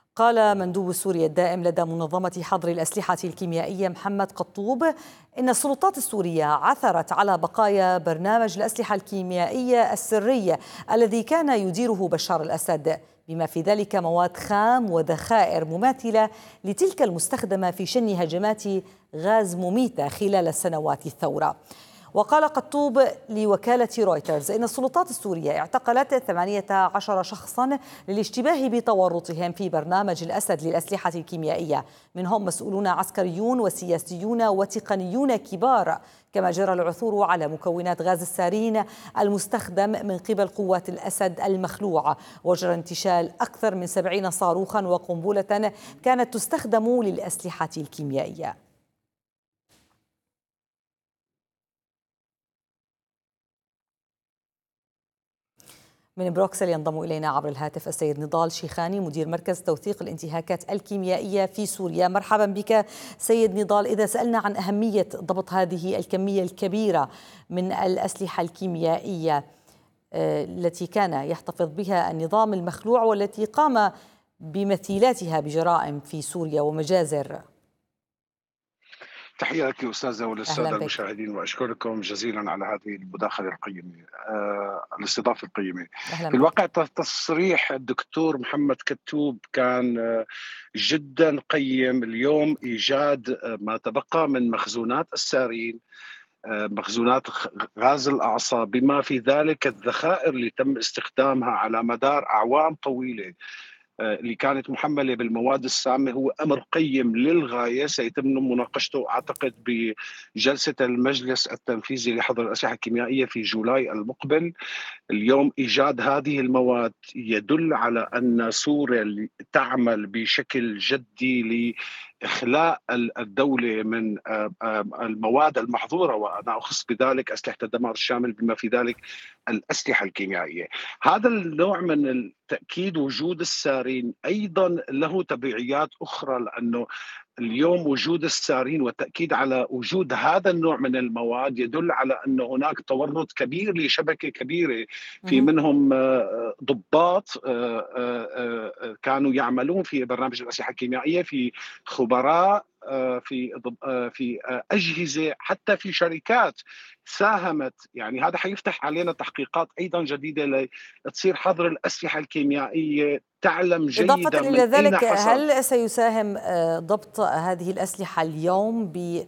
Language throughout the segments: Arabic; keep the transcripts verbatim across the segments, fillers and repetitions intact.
قال مندوب سوريا الدائم لدى منظمة حظر الأسلحة الكيميائية محمد قطوب إن السلطات السورية عثرت على بقايا برنامج الأسلحة الكيميائية السري الذي كان يديره بشار الأسد، بما في ذلك مواد خام وذخائر مماثلة لتلك المستخدمة في شن هجمات غاز مميتة خلال السنوات الثورة. وقال قطوب لوكالة رويترز إن السلطات السورية اعتقلت ثمانية عشر شخصا للاشتباه بتورطهم في برنامج الأسد للأسلحة الكيميائية، منهم مسؤولون عسكريون وسياسيون وتقنيون كبار، كما جرى العثور على مكونات غاز السارين المستخدم من قبل قوات الأسد المخلوع، وجرى انتشال أكثر من سبعين صاروخا وقنبلة كانت تستخدم للأسلحة الكيميائية. من بروكسل ينضم إلينا عبر الهاتف السيد نضال شيخاني مدير مركز توثيق الانتهاكات الكيميائية في سوريا. مرحبا بك سيد نضال. إذا سألنا عن أهمية ضبط هذه الكمية الكبيرة من الأسلحة الكيميائية التي كان يحتفظ بها النظام المخلوع والتي قام بمثيلاتها بجرائم في سوريا ومجازر. تحية لك أستاذة وللسادة المشاهدين، وأشكركم جزيلا على هذه المداخلة القيمة، آه، الاستضافة القيمة. في الواقع تصريح الدكتور محمد كتوب كان آه، جدا قيم. اليوم إيجاد آه، ما تبقى من مخزونات السارين، آه، مخزونات غاز الأعصاب، بما في ذلك الذخائر اللي تم استخدامها على مدار أعوام طويلة اللي كانت محملة بالمواد السامة، هو أمر قيم للغاية. سيتم مناقشته أعتقد بجلسة المجلس التنفيذي لحظر الأسلحة الكيميائية في جولاي المقبل. اليوم إيجاد هذه المواد يدل على أن سوريا تعمل بشكل جدي لإخلاء الدولة من المواد المحظورة، وأنا أخص بذلك أسلحة الدمار الشامل بما في ذلك الأسلحة الكيميائية. هذا النوع من التأكيد وجود السارين أيضا له تبعيات أخرى، لأنه اليوم وجود السارين والتأكيد على وجود هذا النوع من المواد يدل على أن هناك تورط كبير لشبكة كبيرة، في منهم ضباط كانوا يعملون في برنامج الأسلحة الكيميائية، في خبراء، في في أجهزة، حتى في شركات ساهمت. يعني هذا حيفتح علينا تحقيقات أيضا جديدة لتصير حظر الأسلحة الكيميائية تعلم جيدا. إضافة إلى ذلك، هل سيساهم ضبط هذه الأسلحة اليوم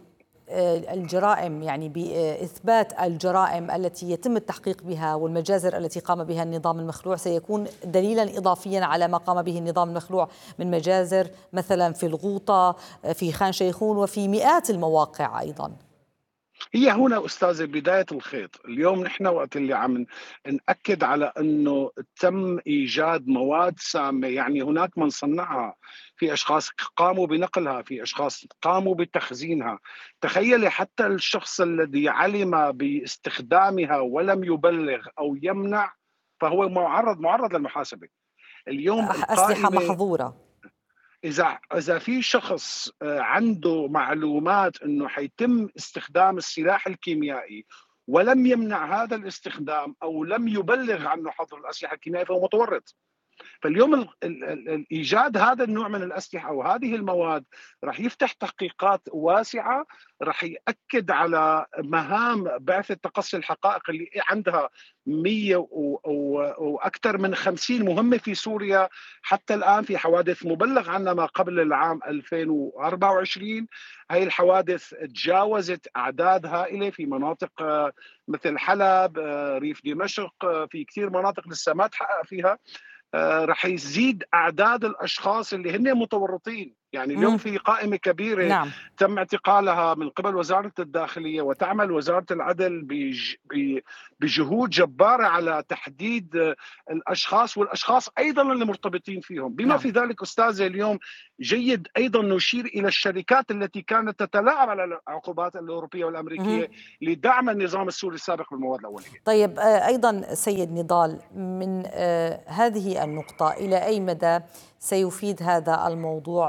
بالجرائم، يعني بإثبات الجرائم التي يتم التحقيق بها والمجازر التي قام بها النظام المخلوع، سيكون دليلا إضافيا على ما قام به النظام المخلوع من مجازر مثلا في الغوطة، في خان شيخون، وفي مئات المواقع أيضا؟ هي هنا أستاذة بداية الخيط. اليوم نحن وقت اللي عم نأكد على أنه تم إيجاد مواد سامة، يعني هناك من صنعها، في أشخاص قاموا بنقلها، في أشخاص قاموا بتخزينها. تخيلي حتى الشخص الذي علم باستخدامها ولم يبلغ أو يمنع فهو معرض معرض للمحاسبة. اليوم أسلحة محظورة. إذا إذا في شخص عنده معلومات إنه حيتم استخدام السلاح الكيميائي ولم يمنع هذا الاستخدام أو لم يبلغ عنه حظر الأسلحة الكيميائية فهو متورط. فاليوم ال ال ال إيجاد هذا النوع من الأسلحة وهذه المواد رح يفتح تحقيقات واسعة، رح يأكد على مهام بعثة تقصي الحقائق اللي عندها مية وأكثر من خمسين مهمة في سوريا حتى الآن، في حوادث مبلغ عنها ما قبل العام ألفين وأربعة وعشرين. هاي الحوادث تجاوزت أعداد هائلة في مناطق مثل حلب، ريف دمشق، في كثير مناطق لسه ما تحقق فيها. آه رح يزيد أعداد الأشخاص اللي هن متورطين. يعني اليوم في قائمة كبيرة نعم. تم اعتقالها من قبل وزارة الداخلية، وتعمل وزارة العدل بج... بجهود جبارة على تحديد الأشخاص والأشخاص أيضا اللي مرتبطين فيهم بما نعم. في ذلك أستاذة اليوم جيد أيضا نشير إلى الشركات التي كانت تتلاعب على العقوبات الأوروبية والأمريكية مم. لدعم النظام السوري السابق بالمواد الأولية. طيب أيضا سيد نضال، من هذه النقطة إلى أي مدى سيفيد هذا الموضوع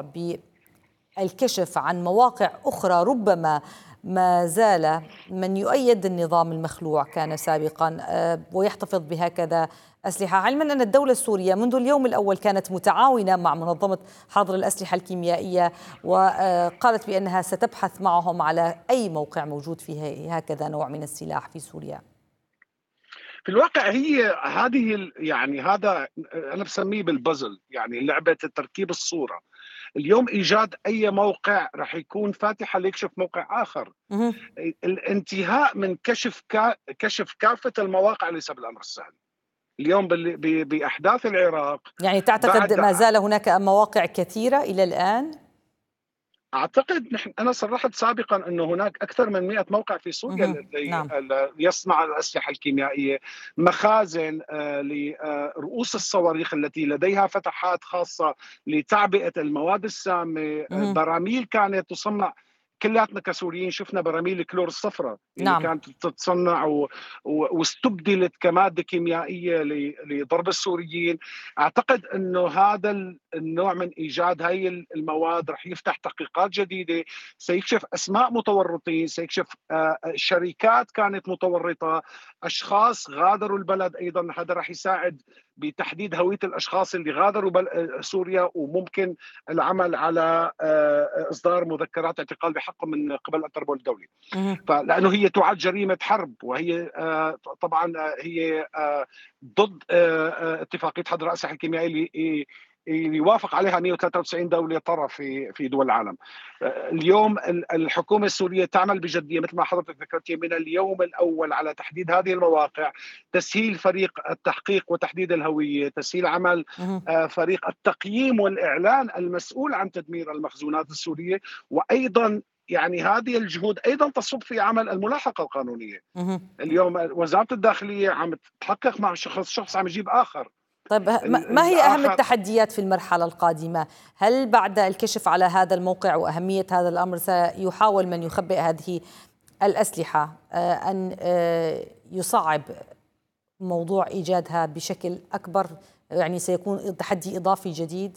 بالكشف عن مواقع أخرى ربما ما زال من يؤيد النظام المخلوع كان سابقا ويحتفظ بهكذا أسلحة، علما أن الدولة السورية منذ اليوم الأول كانت متعاونة مع منظمة حظر الأسلحة الكيميائية، وقالت بأنها ستبحث معهم على أي موقع موجود فيه هكذا نوع من السلاح في سوريا. في الواقع هي هذه يعني هذا أنا بسميه بالبازل، يعني لعبة تركيب الصورة. اليوم إيجاد أي موقع رح يكون فاتحة ليكشف موقع آخر. الانتهاء من كشف كا كشف كافة المواقع ليس بالأمر السهل. اليوم بأحداث العراق، يعني تعتقد ما زال هناك مواقع كثيرة إلى الآن؟ أعتقد نحن أنا صرحت سابقا أنه هناك أكثر من مئة موقع في سوريا الذي نعم. يصنع الأسلحة الكيميائية، مخازن لرؤوس الصواريخ التي لديها فتحات خاصة لتعبئة المواد السامة، براميل كانت تصنع. كلياتنا كسوريين شفنا براميل الكلور الصفراء اللي نعم. كانت تتصنع و... و... واستبدلت كمادة كيميائية ل... لضرب السوريين. أعتقد أنه هذا النوع من إيجاد هاي المواد رح يفتح تحقيقات جديدة، سيكشف أسماء متورطين، سيكشف آه شركات كانت متورطة، أشخاص غادروا البلد. أيضا هذا رح يساعد بتحديد هوية الأشخاص اللي غادروا سوريا، وممكن العمل على إصدار مذكرات اعتقال بحقهم من قبل الانتربول الدولي. فلأنه هي تعد جريمة حرب، وهي طبعا هي ضد اتفاقية حظر الأسلحة الكيميائية اللي اللي يوافق عليها مئة وثلاثة وتسعين دولة طرف في في دول العالم. اليوم الحكومة السورية تعمل بجدية مثل ما حضرتك ذكرتي من اليوم الأول على تحديد هذه المواقع، تسهيل فريق التحقيق وتحديد الهوية، تسهيل عمل فريق التقييم والإعلان المسؤول عن تدمير المخزونات السورية، وأيضا يعني هذه الجهود أيضا تصب في عمل الملاحقة القانونية. اليوم وزارة الداخلية عم تحقق مع شخص شخص عم يجيب آخر. طيب ما هي أهم التحديات في المرحلة القادمة؟ هل بعد الكشف على هذا الموقع وأهمية هذا الأمر سيحاول من يخبئ هذه الأسلحة أن يصعب موضوع إيجادها بشكل أكبر؟ يعني سيكون تحدي إضافي جديد؟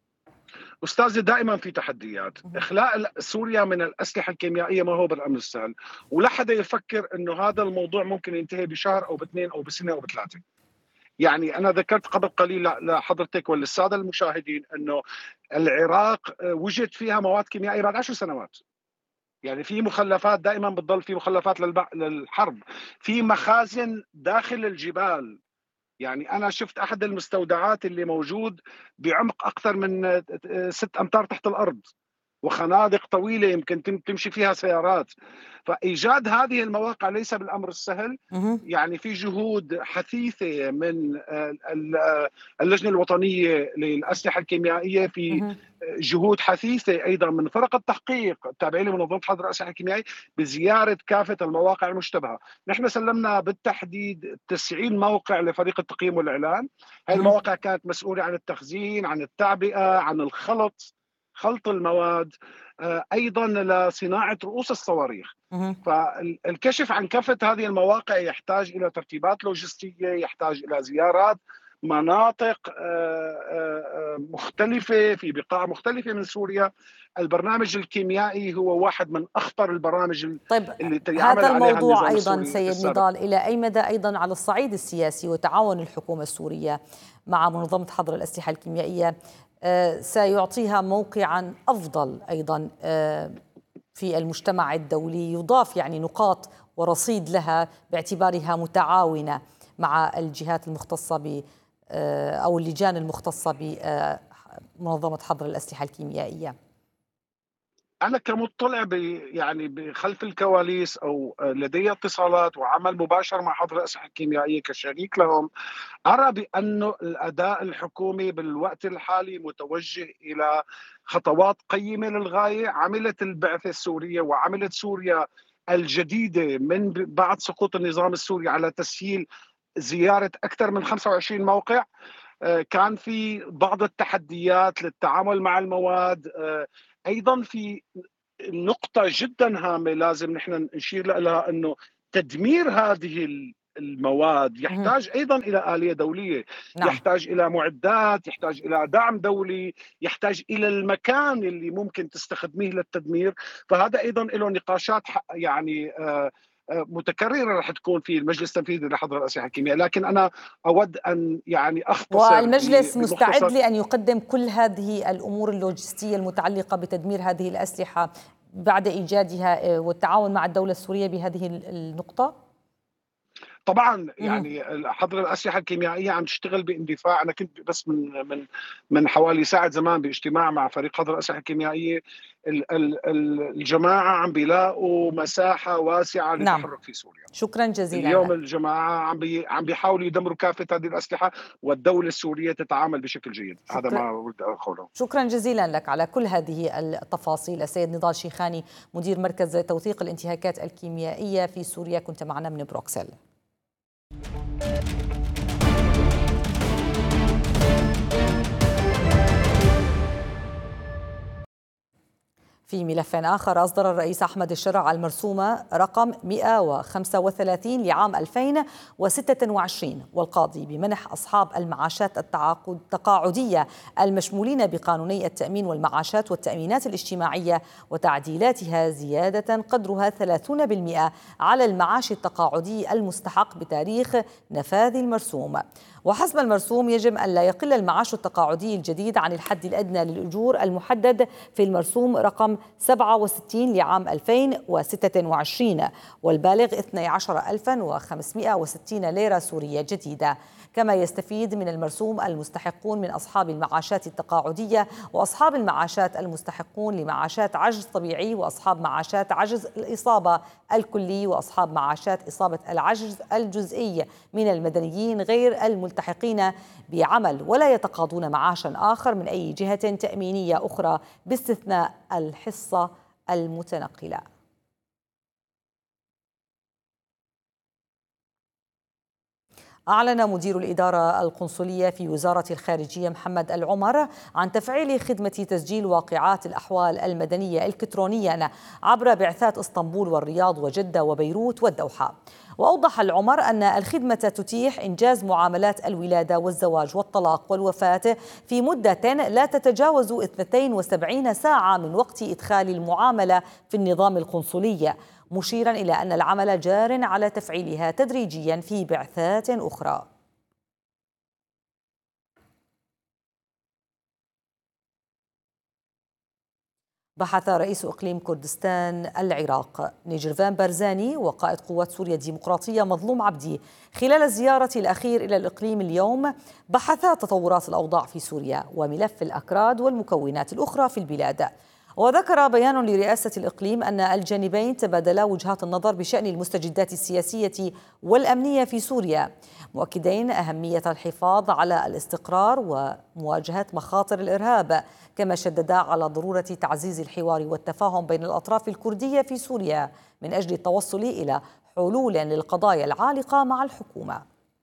أستاذي دائما في تحديات. إخلاء سوريا من الأسلحة الكيميائية ما هو بالأمر السهل، ولا حدا يفكر أنه هذا الموضوع ممكن ينتهي بشهر أو باثنين أو بسنة أو بثلاثة. يعني أنا ذكرت قبل قليل لحضرتك وللسادة المشاهدين أنه العراق وجد فيها مواد كيميائية بعد عشر سنوات. يعني في مخلفات دائما بتضل في مخلفات للحرب، في مخازن داخل الجبال. يعني أنا شفت أحد المستودعات اللي موجود بعمق أكثر من ست أمتار تحت الأرض، وخنادق طويلة يمكن تمشي فيها سيارات. فإيجاد هذه المواقع ليس بالأمر السهل. يعني في جهود حثيثة من اللجنة الوطنية للأسلحة الكيميائية، في جهود حثيثة أيضا من فرق التحقيق التابعين لمنظمة حظر الأسلحة الكيميائية بزيارة كافة المواقع المشتبهة. نحن سلمنا بالتحديد تسعين موقع لفريق التقييم والإعلان. هذه المواقع كانت مسؤولة عن التخزين، عن التعبئة، عن الخلط خلط المواد، أيضا لصناعة رؤوس الصواريخ. فالكشف عن كافة هذه المواقع يحتاج إلى ترتيبات لوجستية، يحتاج إلى زيارات مناطق مختلفة في بقاع مختلفة من سوريا. البرنامج الكيميائي هو واحد من أخطر البرامج طيب اللي يعمل هذا عليها الموضوع أيضا سيد نضال إلى أي مدى أيضا على الصعيد السياسي وتعاون الحكومة السورية مع منظمة حظر الأسلحة الكيميائية سيعطيها موقعا أفضل أيضا في المجتمع الدولي، يضاف يعني نقاط ورصيد لها باعتبارها متعاونة مع الجهات المختصة ب أو اللجان المختصة بمنظمة حظر الأسلحة الكيميائية؟ أنا كمطلع يعني بخلف الكواليس أو لدي اتصالات وعمل مباشر مع حظر الأسلحة الكيميائية كشريك لهم، أرى بأنه الأداء الحكومي بالوقت الحالي متوجه إلى خطوات قيمة للغاية. عملت البعثة السورية وعملت سوريا الجديدة من بعد سقوط النظام السوري على تسهيل زيارة أكثر من خمسة وعشرين موقع. كان في بعض التحديات للتعامل مع المواد. أيضا في نقطة جدا هامة لازم نحن نشير لها، أنه تدمير هذه المواد يحتاج أيضا إلى آلية دولية. نعم. يحتاج إلى معدات، يحتاج إلى دعم دولي، يحتاج إلى المكان اللي ممكن تستخدميه للتدمير. فهذا أيضا له نقاشات يعني متكررة رح تكون في المجلس التنفيذي لحظر الأسلحة الكيميائية، لكن أنا أود أن يعني أختصر. والمجلس مستعد لأن يقدم كل هذه الأمور اللوجستية المتعلقة بتدمير هذه الأسلحة بعد إيجادها والتعاون مع الدولة السورية بهذه النقطة؟ طبعا يعني حظر الاسلحه الكيميائيه عم تشتغل باندفاع. انا كنت بس من من من حوالي ساعه زمان باجتماع مع فريق حظر الاسلحه الكيميائيه. الجماعه عم بيلاقوا مساحه واسعه للتحرك نعم. في سوريا. شكرا جزيلا. اليوم الجماعه عم بي عم بيحاولوا يدمروا كافه هذه الاسلحه، والدوله السوريه تتعامل بشكل جيد. هذا ما اريد اقوله. شكرا جزيلا لك على كل هذه التفاصيل. السيد نضال شيخاني مدير مركز توثيق الانتهاكات الكيميائيه في سوريا، كنت معنا من بروكسل. في ملف آخر، أصدر الرئيس أحمد الشرع المرسومة رقم مئة وخمسة وثلاثين لعام ألفين وستة وعشرين، والقاضي بمنح أصحاب المعاشات التقاعدية المشمولين بقانوني التأمين والمعاشات والتأمينات الاجتماعية وتعديلاتها زيادة قدرها ثلاثين بالمئة على المعاش التقاعدي المستحق بتاريخ نفاذ المرسوم. وحسب المرسوم يجب أن لا يقل المعاش التقاعدي الجديد عن الحد الأدنى للأجور المحدد في المرسوم رقم سبعة وستين لعام ألفين وستة وعشرين، والبالغ اثنتي عشرة ألفا وخمسمئة وستين ليرة سورية جديدة. كما يستفيد من المرسوم المستحقون من أصحاب المعاشات التقاعدية وأصحاب المعاشات المستحقون لمعاشات عجز طبيعي وأصحاب معاشات عجز الإصابة الكلي وأصحاب معاشات إصابة العجز الجزئي من المدنيين غير الملتحقين بعمل، ولا يتقاضون معاشا آخر من أي جهة تأمينية أخرى باستثناء الحصة المتنقلة. أعلن مدير الإدارة القنصلية في وزارة الخارجية محمد العمر عن تفعيل خدمة تسجيل واقعات الأحوال المدنية إلكترونيا عبر بعثات اسطنبول والرياض وجدة وبيروت والدوحة. وأوضح العمر أن الخدمة تتيح إنجاز معاملات الولادة والزواج والطلاق والوفاة في مدة لا تتجاوز اثنتين وسبعين ساعة من وقت إدخال المعاملة في النظام القنصلي، مشيرا إلى أن العمل جار على تفعيلها تدريجيا في بعثات أخرى. بحث رئيس إقليم كردستان العراق نيجرفان بارزاني وقائد قوات سوريا الديمقراطية مظلوم عبدي خلال الزيارة الأخير إلى الإقليم اليوم بحثا تطورات الأوضاع في سوريا وملف الأكراد والمكونات الأخرى في البلاد. وذكر بيان لرئاسة الإقليم أن الجانبين تبادلا وجهات النظر بشأن المستجدات السياسية والأمنية في سوريا، مؤكدين أهمية الحفاظ على الاستقرار ومواجهة مخاطر الإرهاب، كما شددا على ضرورة تعزيز الحوار والتفاهم بين الأطراف الكردية في سوريا من أجل التوصل إلى حلول للقضايا العالقة مع الحكومة.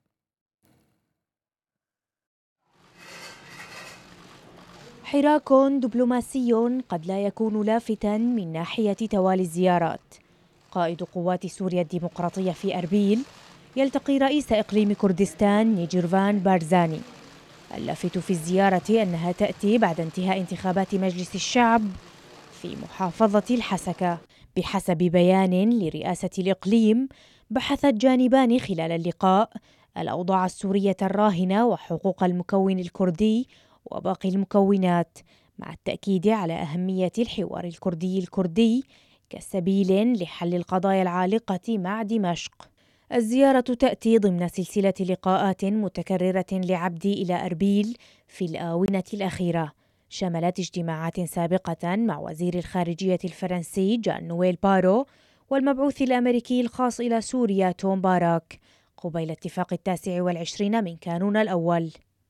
حراك دبلوماسي قد لا يكون لافتا من ناحية توالي الزيارات. قائد قوات سوريا الديمقراطية في أربيل يلتقي رئيس إقليم كردستان نيجرفان بارزاني. اللافت في الزيارة أنها تأتي بعد انتهاء انتخابات مجلس الشعب في محافظة الحسكة. بحسب بيان لرئاسة الإقليم، بحث الجانبان خلال اللقاء الأوضاع السورية الراهنة وحقوق المكون الكردي وباقي المكونات، مع التأكيد على أهمية الحوار الكردي الكردي كسبيل لحل القضايا العالقة مع دمشق. الزيارة تأتي ضمن سلسلة لقاءات متكررة لعبدي إلى أربيل في الآونة الأخيرة، شملت اجتماعات سابقة مع وزير الخارجية الفرنسي جان نويل بارو والمبعوث الأمريكي الخاص إلى سوريا توم باراك قبيل اتفاق التاسع والعشرين من كانون الأول.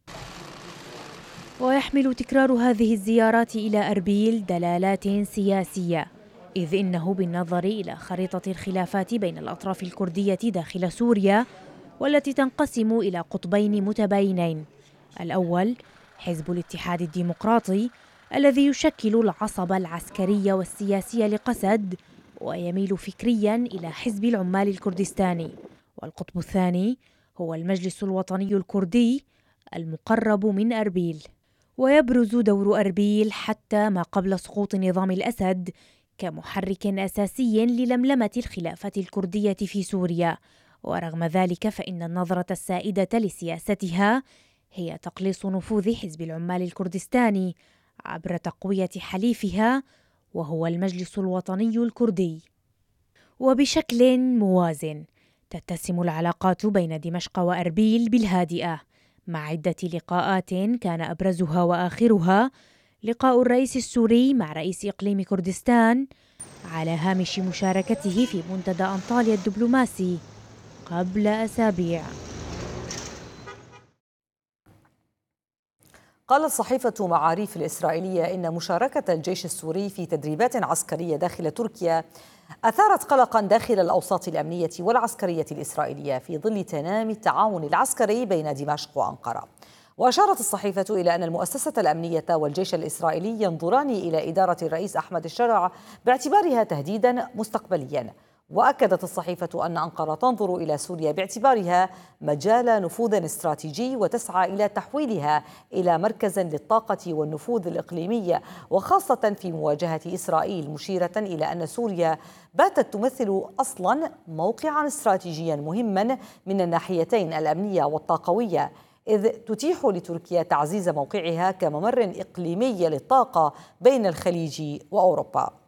ويحمل تكرار هذه الزيارات إلى أربيل دلالات سياسية، إذ إنه بالنظر إلى خريطة الخلافات بين الأطراف الكردية داخل سوريا والتي تنقسم إلى قطبين متباينين. الأول حزب الاتحاد الديمقراطي الذي يشكل العصب العسكري والسياسي لقسد ويميل فكريا إلى حزب العمال الكردستاني، والقطب الثاني هو المجلس الوطني الكردي المقرب من أربيل. ويبرز دور أربيل حتى ما قبل سقوط نظام الأسد كمحرك أساسي للملمة الخلافة الكردية في سوريا. ورغم ذلك فإن النظرة السائدة لسياستها هي تقليص نفوذ حزب العمال الكردستاني عبر تقوية حليفها وهو المجلس الوطني الكردي. وبشكل موازن تتسم العلاقات بين دمشق وأربيل بالهادئة، مع عدة لقاءات كان أبرزها وآخرها لقاء الرئيس السوري مع رئيس إقليم كردستان على هامش مشاركته في منتدى أنطاليا الدبلوماسي قبل أسابيع. قالت صحيفة معاريف الإسرائيلية إن مشاركة الجيش السوري في تدريبات عسكرية داخل تركيا أثارت قلقا داخل الأوساط الأمنية والعسكرية الإسرائيلية في ظل تنامي التعاون العسكري بين دمشق وأنقرة. وأشارت الصحيفة إلى أن المؤسسة الأمنية والجيش الإسرائيلي ينظران إلى إدارة الرئيس أحمد الشرع باعتبارها تهديدا مستقبليا. وأكدت الصحيفة أن أنقرة تنظر إلى سوريا باعتبارها مجال نفوذ استراتيجي وتسعى إلى تحويلها إلى مركز للطاقة والنفوذ الإقليمي وخاصة في مواجهة إسرائيل، مشيرة إلى أن سوريا باتت تمثل أصلا موقعا استراتيجيا مهما من الناحيتين الأمنية والطاقوية، إذ تتيح لتركيا تعزيز موقعها كممر إقليمي للطاقة بين الخليج وأوروبا.